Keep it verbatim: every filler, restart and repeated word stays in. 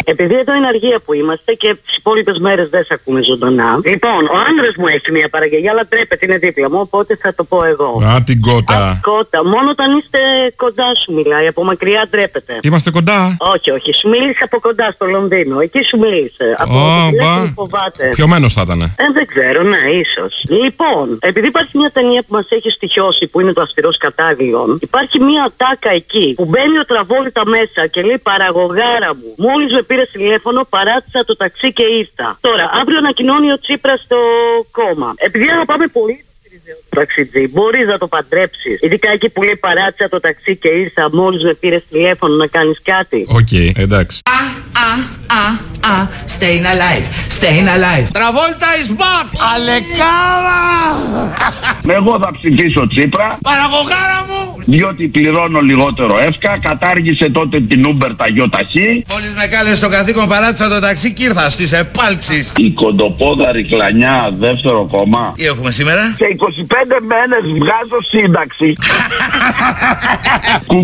Επειδή εδώ είναι αργία που είμαστε και τις υπόλοιπες μέρες δεν σε ακούμε ζωντανά. Λοιπόν, ο άντρας μου έχει μια παραγγελία, αλλά τρέπεται, είναι δίπλα μου, οπότε θα το πω εγώ. Α, την κότα. Α, κότα. Μόνο όταν είστε κοντά σου μιλάει, από μακριά ντρέπεται. Είμαστε κοντά. Όχι, όχι, σου μίλησε από κοντά στο Λονδίνο. Εκεί σου μίλησε. Από oh, τηλέφωνο φοβάται. Πιωμένος θα ήταν. Ε, δεν ξέρω, ναι, ίσως. Λοιπόν, επειδή υπάρχει μια ταινία που μας έχει στοιχειώσει που είναι το Αυστηρός Κατάγλιον, υπάρχει μια τάκα εκεί που μπαίνει ο Τραβόλτα μέσα και λέει παραγωγάρα μου, μόλις με πήρε τηλέφωνο, παράτησα το ταξί και ήρθα. Τώρα, αύριο ανακοινώνει ο Τσίπρας στο κόμμα. Επειδή αγαπάμε πολύ το ταξιτζή, μπορείς να το παντρέψεις. Ειδικά εκεί που λέει παράτησα το ταξί και ήρθα, μόλις με πήρες τηλέφωνο να κάνεις κάτι. Οκ, okay, εντάξει. Α, α, α, α, staying alive, staying alive. Travolta is back! Αλεκάρα! Εγώ θα ψηφίσω Τσίπρα. Παραγωγάρα μου! Διότι πληρώνω λιγότερο εύκα, κατάργησε τότε την Uber τα γιοταχή. Μόλις με κάλεσε στο καθήκον παράτησα το ταξί και ήρθα στις επάλξεις. Η κοντοπόδαρη κλανιά δεύτερο κόμμα. Τι έχουμε σήμερα? Σε είκοσι πέντε μέρες βγάζω σύνταξη.